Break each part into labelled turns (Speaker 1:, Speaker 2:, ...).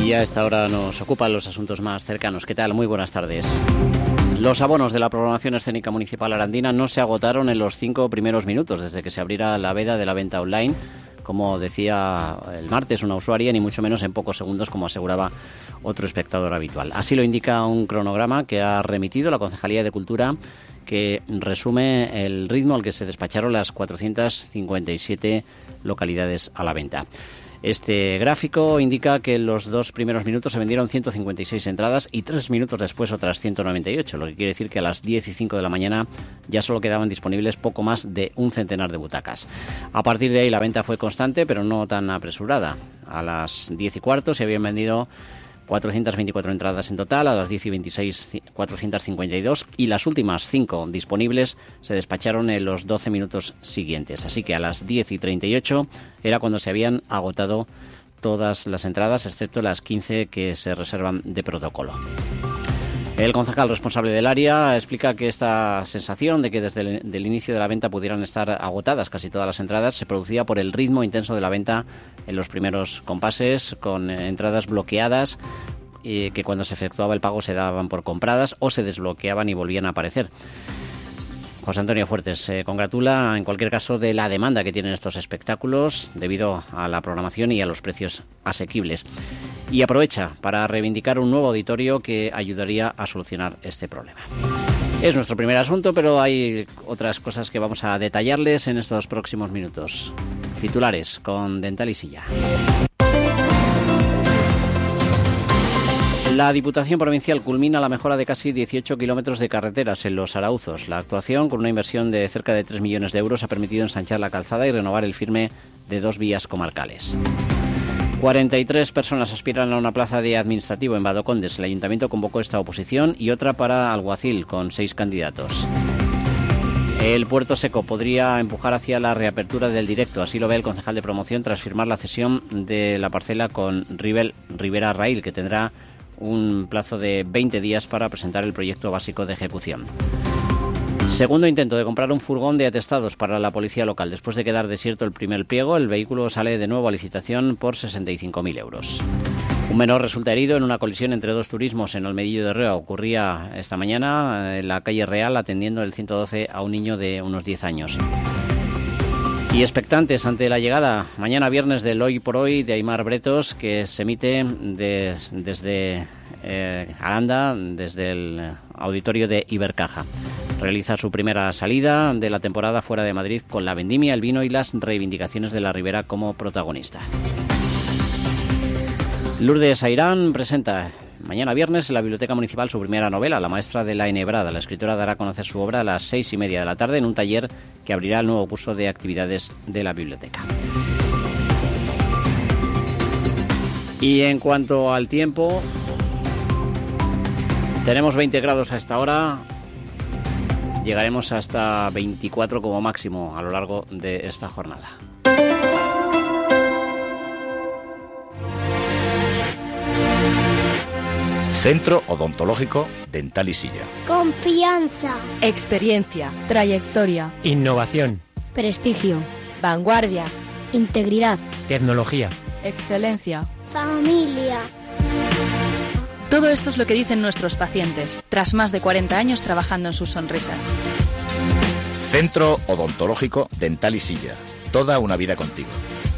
Speaker 1: Y a esta hora nos ocupan los asuntos más cercanos. ¿Qué tal? Muy buenas tardes. Los abonos de la programación escénica municipal arandina no se agotaron en los 5 primeros minutos desde que se abriera la veda de la venta online, como decía el martes una usuaria, ni mucho menos en pocos segundos, como aseguraba otro espectador habitual. Así lo indica un cronograma que ha remitido la Concejalía de Cultura, que resume el ritmo al que se despacharon las 457 localidades a la venta. Este gráfico indica que en los 2 primeros minutos se vendieron 156 entradas y 3 minutos después otras 198, lo que quiere decir que a las 10 y 5 de la mañana ya solo quedaban disponibles poco más de un centenar de butacas. A partir de ahí la venta fue constante, pero no tan apresurada. A las 10 y cuarto se habían vendido 424 entradas en total, a las 10 y 26 452 y las últimas 5 disponibles se despacharon en los 12 minutos siguientes. Así que a las 10 y 38 era cuando se habían agotado todas las entradas, excepto las 15 que se reservan de protocolo. El concejal responsable del área explica que esta sensación de que desde el inicio de la venta pudieran estar agotadas casi todas las entradas se producía por el ritmo intenso de la venta en los primeros compases, con entradas bloqueadas que cuando se efectuaba el pago se daban por compradas o se desbloqueaban y volvían a aparecer. José Antonio Fuertes se congratula en cualquier caso de la demanda que tienen estos espectáculos debido a la programación y a los precios asequibles. Y aprovecha para reivindicar un nuevo auditorio que ayudaría a solucionar este problema. Es nuestro primer asunto, pero hay otras cosas que vamos a detallarles en estos próximos minutos. Titulares con Dental y Silla. La Diputación Provincial culmina la mejora de casi 18 kilómetros de carreteras en Los Arauzos. La actuación, con una inversión de cerca de 3 millones de euros, ha permitido ensanchar la calzada y renovar el firme de 2 vías comarcales. 43 personas aspiran a una plaza de administrativo en Badocondes. El Ayuntamiento convocó esta oposición y otra para alguacil, con 6 candidatos. El Puerto Seco podría empujar hacia la reapertura del directo, así lo ve el concejal de promoción tras firmar la cesión de la parcela con Rivera Rail, que tendrá un plazo de 20 días para presentar el proyecto básico de ejecución. Segundo intento de comprar un furgón de atestados para la policía local. Después de quedar desierto el primer pliego, el vehículo sale de nuevo a licitación por 65.000 euros. Un menor resulta herido en una colisión entre 2 turismos en Olmedillo de Reo. Ocurría esta mañana en la calle Real, atendiendo el 112 a un niño de unos 10 años. Y expectantes ante la llegada mañana viernes del Hoy por Hoy de Aimar Bretos, que se emite desde Aranda, desde el auditorio de Ibercaja. Realiza su primera salida de la temporada fuera de Madrid con la vendimia, el vino y las reivindicaciones de la Ribera como protagonista. Lourdes Airán presenta mañana viernes en la Biblioteca Municipal su primera novela, La maestra de la enhebrada. La escritora dará a conocer su obra a las 6:30 de la tarde en un taller que abrirá el nuevo curso de actividades de la biblioteca. Y en cuanto al tiempo, tenemos 20 grados a esta hora. Llegaremos hasta 24 como máximo a lo largo de esta jornada.
Speaker 2: Centro Odontológico Dental y Silla.
Speaker 3: Confianza.
Speaker 4: Experiencia. Trayectoria.
Speaker 5: Innovación.
Speaker 3: Prestigio.
Speaker 4: Vanguardia.
Speaker 3: Integridad.
Speaker 5: Tecnología.
Speaker 4: Excelencia.
Speaker 3: Familia.
Speaker 4: Todo esto es lo que dicen nuestros pacientes, tras más de 40 años trabajando en sus sonrisas.
Speaker 2: Centro Odontológico Dental y Silla. Toda una vida contigo.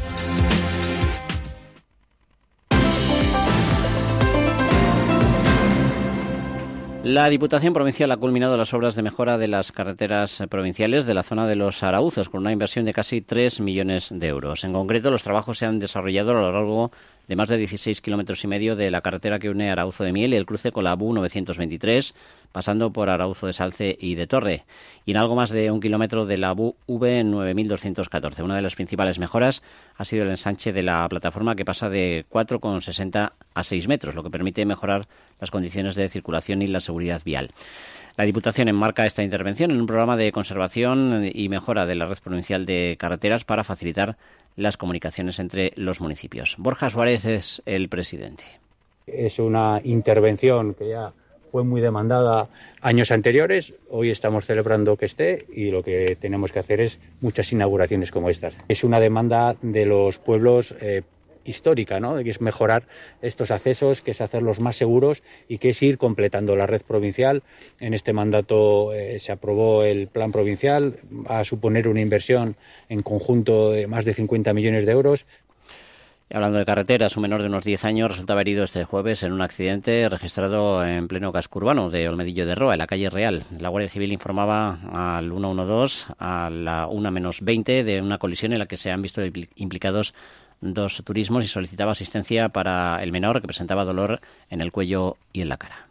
Speaker 1: La Diputación Provincial ha culminado las obras de mejora de las carreteras provinciales de la zona de Los Arauzos, con una inversión de casi 3 millones de euros. En concreto, los trabajos se han desarrollado a lo largo de más de 16 kilómetros y medio de la carretera que une Arauzo de Miel y el cruce con la ABU 923, pasando por Arauzo de Salce y de Torre, y en algo más de 1 kilómetro de la ABU V 9214. Una de las principales mejoras ha sido el ensanche de la plataforma, que pasa de 4,60 a 6 metros, lo que permite mejorar las condiciones de circulación y la seguridad vial. La Diputación enmarca esta intervención en un programa de conservación y mejora de la red provincial de carreteras para facilitar las comunicaciones entre los municipios. Borja Suárez es el presidente.
Speaker 6: Es una intervención que ya fue muy demandada años anteriores. Hoy estamos celebrando que esté y lo que tenemos que hacer es muchas inauguraciones como estas. Es una demanda de los pueblos histórica, ¿no? Que es mejorar estos accesos, que es hacerlos más seguros y que es ir completando la red provincial. En este mandato se aprobó el plan provincial, va a suponer una inversión en conjunto de más de 50 millones de euros.
Speaker 1: Y hablando de carreteras, un menor de unos 10 años resultaba herido este jueves en un accidente registrado en pleno casco urbano de Olmedillo de Roa, en la calle Real. La Guardia Civil informaba al 112 a la 1:20 de una colisión en la que se han visto implicados 2 turismos y solicitaba asistencia para el menor, que presentaba dolor en el cuello y en la cara.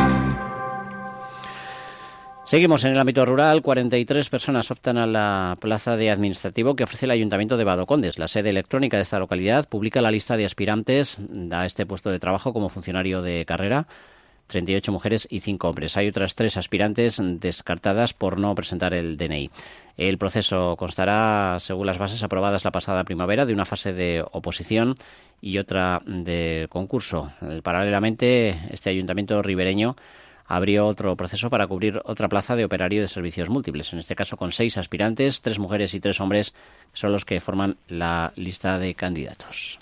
Speaker 1: Seguimos en el ámbito rural. 43 personas optan a la plaza de administrativo que ofrece el Ayuntamiento de Badocondes. La sede electrónica de esta localidad publica la lista de aspirantes a este puesto de trabajo como funcionario de carrera. 38 mujeres y 5 hombres. Hay otras 3 aspirantes descartadas por no presentar el DNI. El proceso constará, según las bases aprobadas la pasada primavera, de una fase de oposición y otra de concurso. Paralelamente, este ayuntamiento ribereño abrió otro proceso para cubrir otra plaza de operario de servicios múltiples, en este caso con 6 aspirantes, 3 mujeres y 3 hombres, son los que forman la lista de candidatos.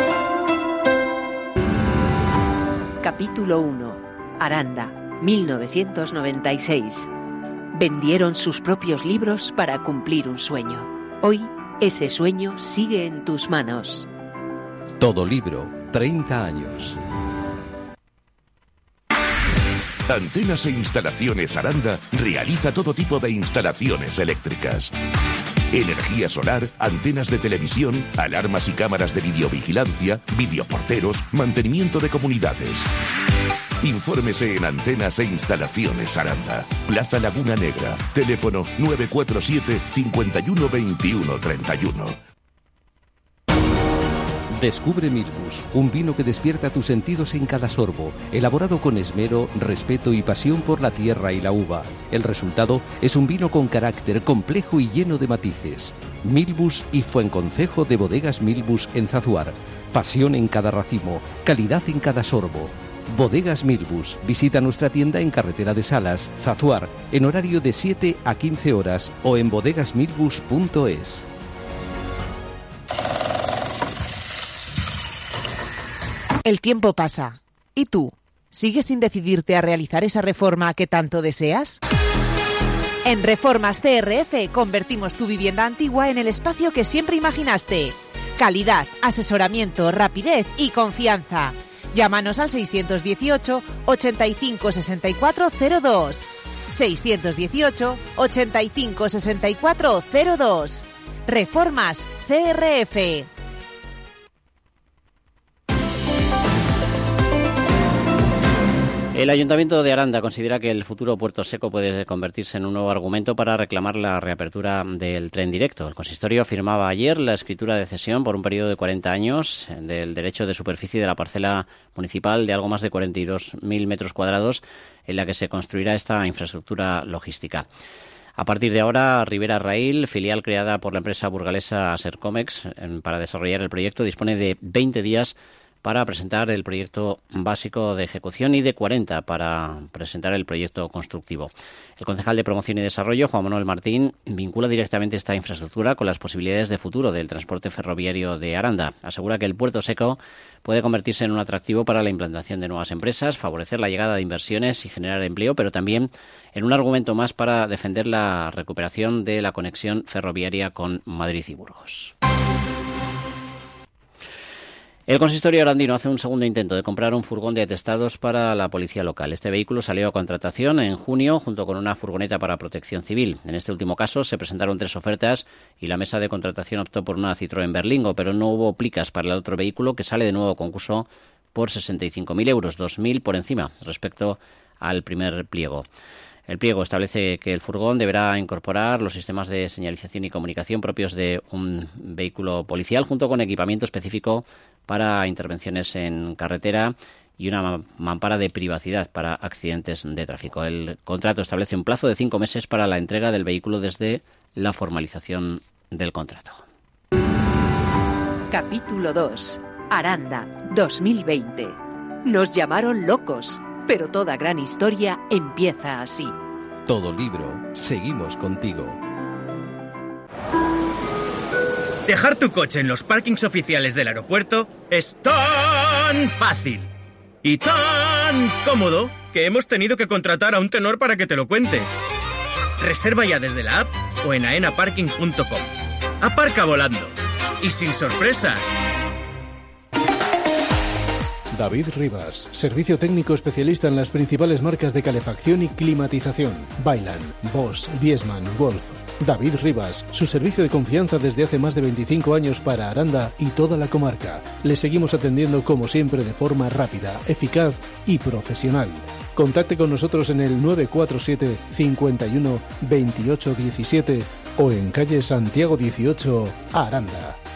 Speaker 5: Capítulo 1. Aranda, 1996. Vendieron sus propios libros para cumplir un sueño. Hoy, ese sueño sigue en tus manos.
Speaker 7: Todo libro, 30 años.
Speaker 8: Antenas e Instalaciones Aranda realiza todo tipo de instalaciones eléctricas. Energía solar, antenas de televisión, alarmas y cámaras de videovigilancia, videoporteros, mantenimiento de comunidades. Infórmese en Antenas e Instalaciones Aranda, Plaza Laguna Negra, teléfono 947 51 21 31.
Speaker 7: Descubre Milbus, un vino que despierta tus sentidos en cada sorbo, elaborado con esmero, respeto y pasión por la tierra y la uva. El resultado es un vino con carácter complejo y lleno de matices. Milbus y Fuenconcejo de Bodegas Milbus en Zazuar. Pasión en cada racimo, calidad en cada sorbo. Bodegas Milbus. Visita nuestra tienda en Carretera de Salas, Zazuar, en horario de 7 a 15 horas o en bodegasmilbus.es.
Speaker 9: El tiempo pasa. ¿Y tú? ¿Sigues sin decidirte a realizar esa reforma que tanto deseas? En Reformas CRF convertimos tu vivienda antigua en el espacio que siempre imaginaste. Calidad, asesoramiento, rapidez y confianza. Llámanos al 618 85 64 02. 618 85 64 02. Reformas CRF.
Speaker 1: El Ayuntamiento de Aranda considera que el futuro puerto seco puede convertirse en un nuevo argumento para reclamar la reapertura del tren directo. El consistorio firmaba ayer la escritura de cesión por un periodo de 40 años del derecho de superficie de la parcela municipal de algo más de 42.000 metros cuadrados en la que se construirá esta infraestructura logística. A partir de ahora, Ribera Rail, filial creada por la empresa burgalesa Sercomex para desarrollar el proyecto, dispone de 20 días para presentar el proyecto básico de ejecución y de 40 para presentar el proyecto constructivo. El concejal de Promoción y Desarrollo, Juan Manuel Martín, vincula directamente esta infraestructura con las posibilidades de futuro del transporte ferroviario de Aranda. Asegura que el puerto seco puede convertirse en un atractivo para la implantación de nuevas empresas, favorecer la llegada de inversiones y generar empleo, pero también en un argumento más para defender la recuperación de la conexión ferroviaria con Madrid y Burgos. El consistorio arandino hace un segundo intento de comprar un furgón de atestados para la policía local. Este vehículo salió a contratación en junio junto con una furgoneta para protección civil. En este último caso se presentaron 3 ofertas y la mesa de contratación optó por una Citroën Berlingo, pero no hubo plicas para el otro vehículo que sale de nuevo a concurso por 65.000 euros, 2.000 por encima respecto al primer pliego. El pliego establece que el furgón deberá incorporar los sistemas de señalización y comunicación propios de un vehículo policial junto con equipamiento específico para intervenciones en carretera y una mampara de privacidad para accidentes de tráfico. El contrato establece un plazo de 5 meses para la entrega del vehículo desde la formalización del contrato.
Speaker 5: Capítulo 2. Aranda, 2020. Nos llamaron locos, pero toda gran historia empieza así.
Speaker 7: Todo libro, seguimos contigo.
Speaker 10: Dejar tu coche en los parkings oficiales del aeropuerto es tan fácil y tan cómodo que hemos tenido que contratar a un tenor para que te lo cuente. Reserva ya desde la app o en aenaparking.com. Aparca volando y sin sorpresas.
Speaker 11: David Rivas, servicio técnico especialista en las principales marcas de calefacción y climatización. Vaillant, Bosch, Viessmann, Wolf. David Rivas, su servicio de confianza desde hace más de 25 años para Aranda y toda la comarca. Le seguimos atendiendo como siempre de forma rápida, eficaz y profesional. Contacte con nosotros en el 947 51 28 17 o en calle Santiago 18, Aranda.